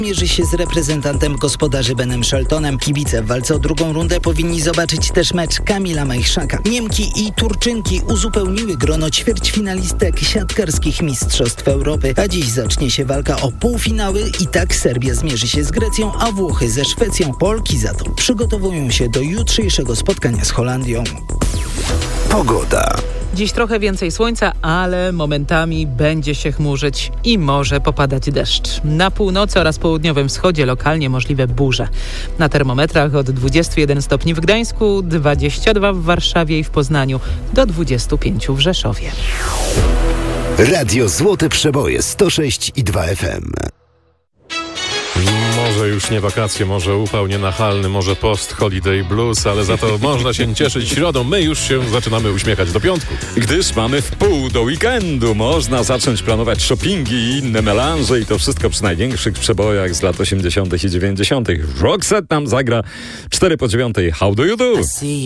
mierzy się z reprezentantem gospodarzy Benem Sheltonem. Kibice w walce o drugą rundę powinni zobaczyć też mecz Kamila Majchrzaka. Niemki i Turczynki uzupełniły grono ćwierćfinalistek siatkarskich Mistrzostw Europy. A dziś zacznie się walka o półfinały i tak Serbia zmierzy się z Grecją, a Włochy ze Szwecją. Polki za to przygotowują się do jutrzejszego spotkania z Holandią. Pogoda. Dziś trochę więcej słońca, ale momentami będzie się chmurzyć i może popadać deszcz. Na północy oraz południowym wschodzie lokalnie możliwe burze. Na termometrach od 21 stopni w Gdańsku, 22 w Warszawie i w Poznaniu, do 25 w Rzeszowie. Radio Złote Przeboje 106,2 FM. Może już nie wakacje, może upał nienachalny, może post-holiday blues, ale za to można się cieszyć środą. My już się zaczynamy uśmiechać do piątku. Gdyż mamy wpół do weekendu. Można zacząć planować shoppingi i inne melanże i to wszystko przy największych przebojach z lat 80. i 90. Roxette nam zagra 4 po 9. How do you do?